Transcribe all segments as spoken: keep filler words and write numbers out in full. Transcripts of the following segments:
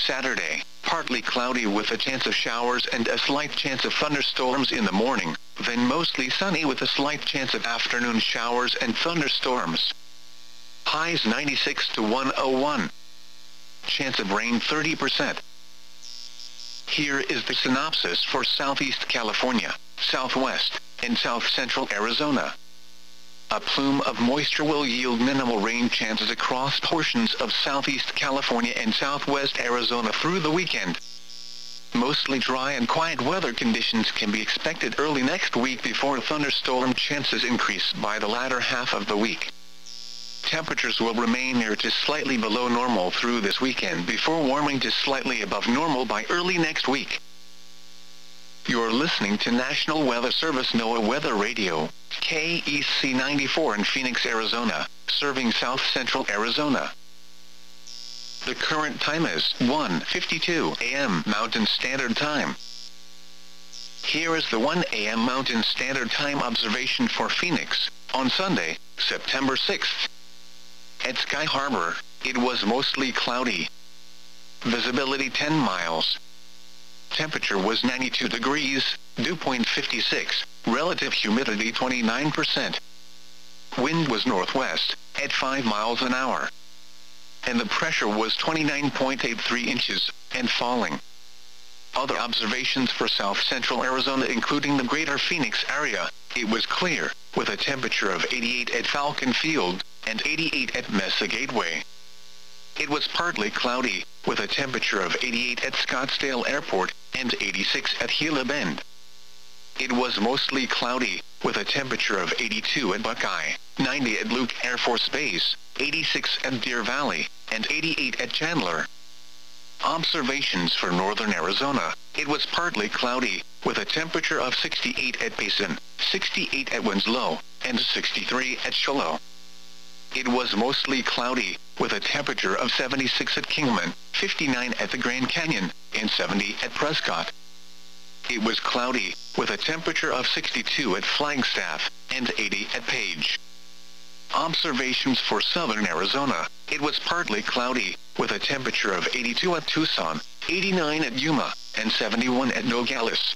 Saturday, partly cloudy with a chance of showers and a slight chance of thunderstorms in the morning, then mostly sunny with a slight chance of afternoon showers and thunderstorms. Highs ninety-six to one oh one. Chance of rain thirty percent. Here is the synopsis for Southeast California, Southwest, and South Central Arizona. A plume of moisture will yield minimal rain chances across portions of Southeast California and Southwest Arizona through the weekend. Mostly dry and quiet weather conditions can be expected early next week before thunderstorm chances increase by the latter half of the week. Temperatures will remain near to slightly below normal through this weekend before warming to slightly above normal by early next week. You're listening to National Weather Service NOAA Weather Radio, K E C ninety-four in Phoenix, Arizona, serving South Central Arizona. The current time is one fifty-two a m Mountain Standard Time. Here is the one a m Mountain Standard Time observation for Phoenix, on Sunday, September sixth. At Sky Harbor, it was mostly cloudy. Visibility ten miles. Temperature was ninety-two degrees, dew point fifty-six, relative humidity twenty-nine percent. Wind was northwest, at five miles an hour. And the pressure was twenty-nine point eight three inches, and falling. Other observations for South Central Arizona including the greater Phoenix area, it was clear, with a temperature of eighty-eight at Falcon Field, and eighty-eight at Mesa Gateway. It was partly cloudy, with a temperature of eighty-eight at Scottsdale Airport, and eighty-six at Gila Bend. It was mostly cloudy, with a temperature of eighty-two at Buckeye, ninety at Luke Air Force Base, eighty-six at Deer Valley, and eighty-eight at Chandler. Observations for northern Arizona, it was partly cloudy, with a temperature of sixty-eight at Payson, sixty-eight at Winslow, and sixty-three at Shiloh. It was mostly cloudy, with a temperature of seventy-six at Kingman, fifty-nine at the Grand Canyon, and seventy at Prescott. It was cloudy, with a temperature of sixty-two at Flagstaff, and eighty at Page. Observations for southern Arizona, it was partly cloudy, with a temperature of eighty-two at Tucson, eighty-nine at Yuma, and seventy-one at Nogales.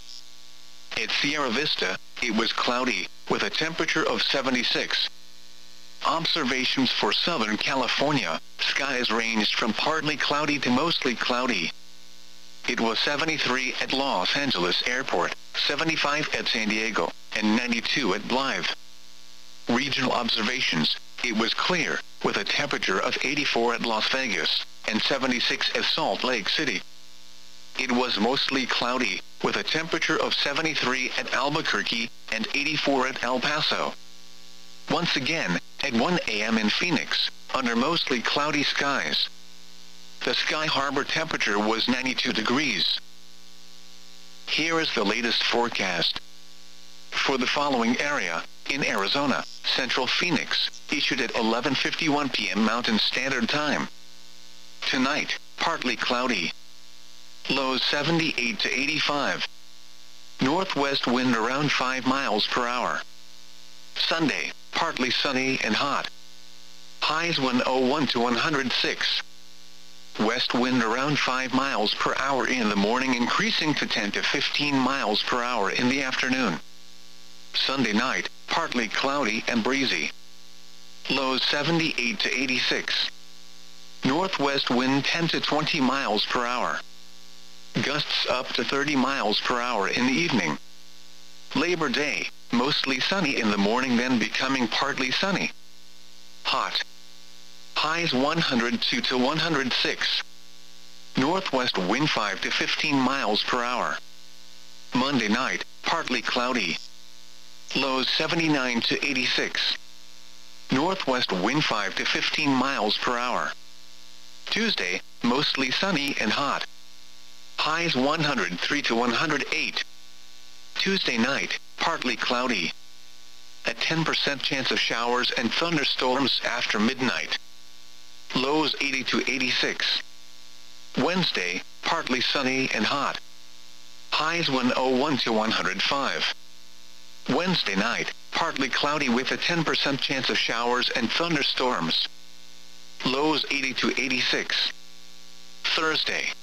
At Sierra Vista, it was cloudy, with a temperature of seventy-six. Observations for Southern California, skies ranged from partly cloudy to mostly cloudy. It was seventy-three at Los Angeles Airport, seventy-five at San Diego, and ninety-two at Blythe. Regional observations, it was clear, with a temperature of eighty-four at Las Vegas, and seventy-six at Salt Lake City. It was mostly cloudy, with a temperature of seventy-three at Albuquerque, and eighty-four at El Paso. Once again, at one a m in Phoenix, under mostly cloudy skies. The Sky Harbor temperature was ninety-two degrees. Here is the latest forecast. For the following area, in Arizona, Central Phoenix, issued at eleven fifty-one p m Mountain Standard Time. Tonight, partly cloudy. Lows seventy-eight to eighty-five. Northwest wind around five miles per hour. Sunday, partly sunny and hot. Highs one oh one to one hundred six. West wind around five miles per hour in the morning, increasing to ten to fifteen miles per hour in the afternoon. Sunday night, partly cloudy and breezy. Lows seventy-eight to eighty-six. Northwest wind ten to twenty miles per hour. Gusts up to thirty miles per hour in the evening. Labor Day, mostly sunny in the morning, then becoming partly sunny. Hot. Highs one hundred two to one hundred six. Northwest wind five to fifteen miles per hour. Monday night, partly cloudy. Lows seventy-nine to eighty-six. Northwest wind five to fifteen miles per hour. Tuesday, mostly sunny and hot. Highs one hundred three to one hundred eight. Tuesday night, partly cloudy. A ten percent chance of showers and thunderstorms after midnight. Lows eighty to eighty-six. Wednesday, partly sunny and hot. Highs one oh one to one hundred five. Wednesday night, partly cloudy with a ten percent chance of showers and thunderstorms. Lows eighty to eighty-six. Thursday,